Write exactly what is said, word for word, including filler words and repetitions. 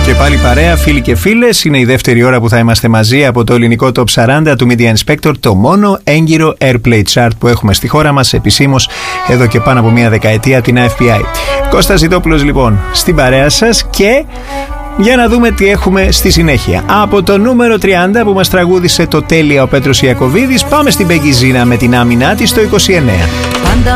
Και πάλι παρέα, φίλοι και φίλες, είναι η δεύτερη ώρα που θα είμαστε μαζί από το ελληνικό Top σαράντα του Media Inspector, το μόνο έγκυρο Airplay Chart που έχουμε στη χώρα μας επισήμως εδώ και πάνω από μια δεκαετία, την εφ πι άι. Κώστας Ζητόπουλος λοιπόν στην παρέα σας, και για να δούμε τι έχουμε στη συνέχεια. Από το νούμερο τριάντα που μας τραγούδισε το τέλεια ο Πέτρος Ιακωβίδης, πάμε στην Πέγγι Ζήνα με την άμυνά της στο είκοσι εννέα. Πάντα